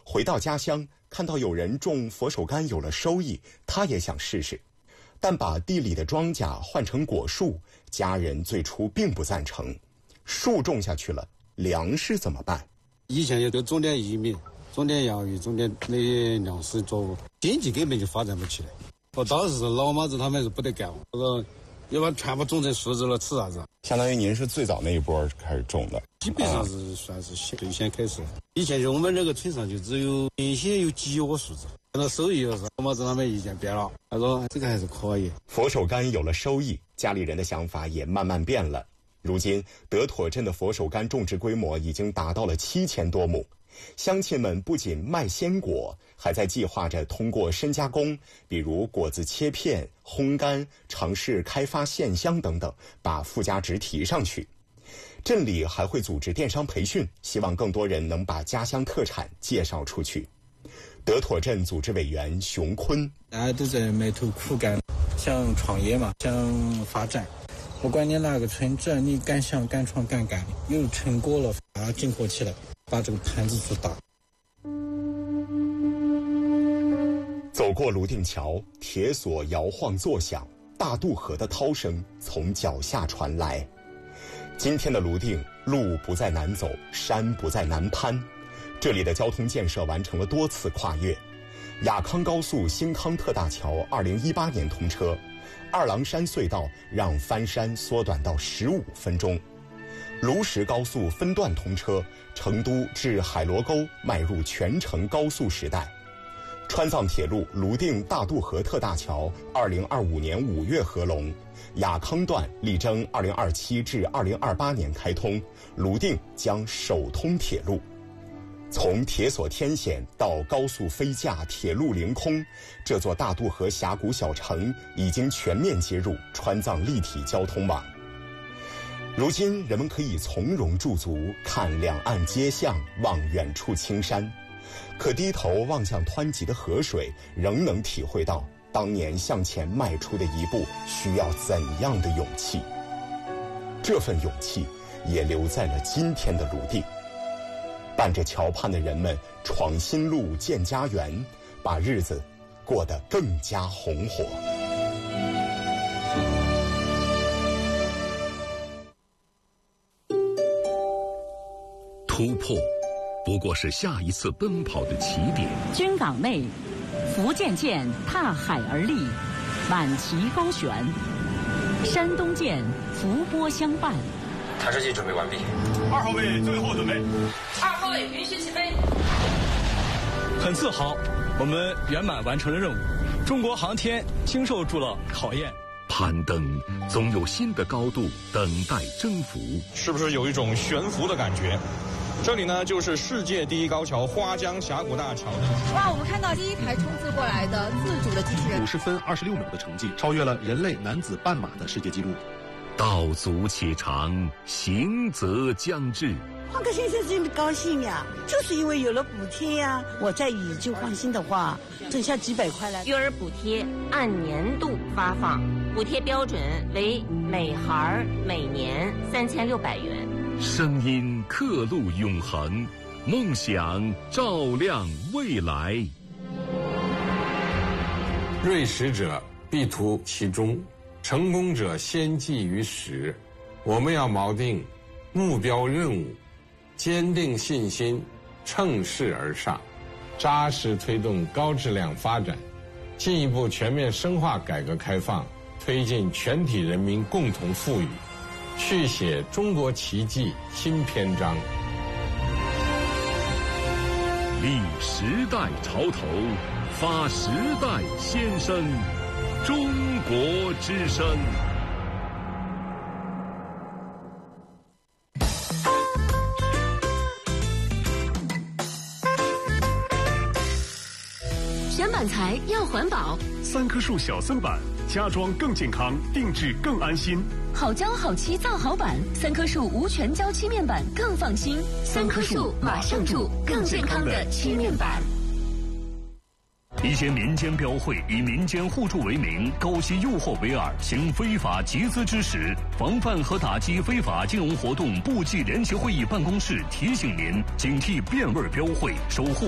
回到家乡，看到有人种佛手柑有了收益，他也想试试。但把地里的庄稼换成果树，家人最初并不赞成。树种下去了，粮食怎么办？ 以前也都种点玉米，种点洋芋，种点那些粮食作物，经济根本就发展不起来。我当时老妈子他们是不得干，我说要不然全部种成树枝了，吃啥子？ 相当于您是最早那一波开始种的， 基本上是算是最先开始。以前就我们这个村上就只有原先有几窝树枝，看到收益的时候，老妈子他们意见变了，他说这个还是可以。 佛手柑有了收益，家里人的想法也慢慢变了。如今德妥镇的佛手柑种植规模已经达到了7000多亩，乡亲们不仅卖鲜果，还在计划着通过深加工，比如果子切片、烘干，尝试开发线香等等，把附加值提上去。镇里还会组织电商培训，希望更多人能把家乡特产介绍出去。德妥镇组织委员熊坤： 大家都在埋头苦干，想创业嘛，想发展。不管你哪个村，只要你敢想敢闯敢干，有成果了，紧活起来，把这个摊子做大。 走过泸定桥，铁索摇晃作响，大渡河的涛声从脚下传来。今天的泸定，路不再难走，山不再难攀，这里的交通建设完成了多次跨越。雅康高速新康特大桥2018年通车，二郎山隧道让翻山缩短到15分钟。卢石高速分段通车，成都至海螺沟迈入全程高速时代。川藏铁路泸定大渡河特大桥2025年5月合龙，雅康段力争2027至2028年开通，泸定将首通铁路。从铁索天险到高速飞架、铁路凌空，这座大渡河峡谷小城已经全面接入川藏立体交通网。如今人们可以从容驻足，看两岸街巷，望远处青山，可低头望向湍急的河水，仍能体会到当年向前迈出的一步需要怎样的勇气。这份勇气也留在了今天的泸定。伴着桥畔的人们闯新路、建家园，把日子过得更加红火。 突破不过是下一次奔跑的起点。 军港内，福建舰踏海而立，满旗高悬；山东舰伏波相伴。 探视机准备完毕。 2号位最后准备。 2号位允许起飞。 很自豪，我们圆满完成了任务。中国航天经受住了考验。 攀登总有新的高度等待征服。 是不是有一种悬浮的感觉？这里呢，就是世界第一高桥花江峡谷大桥。 哇，我们看到第一台冲刺过来的自主的机器人， 50分26秒的成绩，超越了人类男子半马的世界纪录。 道阻且长，行则将至。 换个先生真的高兴呀，就是因为有了补贴呀。我再以旧换新的话，剩下几百块了。 育儿补贴按年度发放，补贴标准为每孩每年3600元。 声音刻录永恒，梦想照亮未来。 锐识者必图其中，成功者先记于始。我们要锚定目标任务，坚定信心，乘势而上，扎实推动高质量发展，进一步全面深化改革开放，推进全体人民共同富裕，续写中国奇迹新篇章。 立时代潮头，发时代先声，中国之声。 选板材要环保 ，3棵树小僧板，家装更健康，定制更安心。 好胶好漆造好板，3棵树无全胶漆面板更放心。3棵树马上住更健康的漆面板。 一些民间标会以民间互助为名，勾结诱惑为饵，行非法集资之实。防范和打击非法金融活动部际联席会议办公室提醒您：警惕变味标会，守护